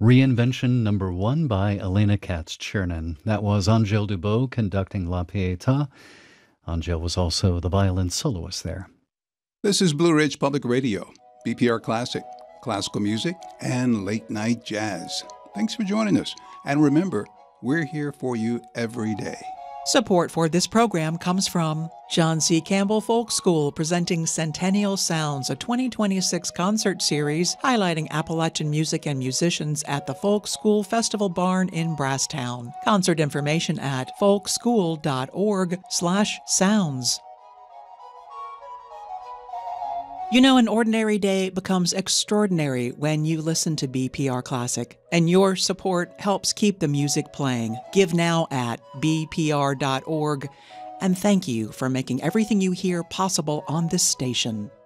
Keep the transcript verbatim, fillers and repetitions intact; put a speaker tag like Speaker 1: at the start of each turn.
Speaker 1: Reinvention Number One by Elena Katz-Chernin. That was Angèle Dubot conducting La Pietà. Angèle was also the violin soloist there.
Speaker 2: This is Blue Ridge Public Radio, B P R Classic, classical music, and late night jazz. Thanks for joining us. And remember, we're here for you every day.
Speaker 3: Support for this program comes from John C. Campbell Folk School, presenting Centennial Sounds, a twenty twenty-six concert series highlighting Appalachian music and musicians at the Folk School Festival Barn in Brasstown. Concert information at folkschool.org slash sounds. You know, an ordinary day becomes extraordinary when you listen to B P R Classic, and your support helps keep the music playing. Give now at b p r dot org, and thank you for making everything you hear possible on this station.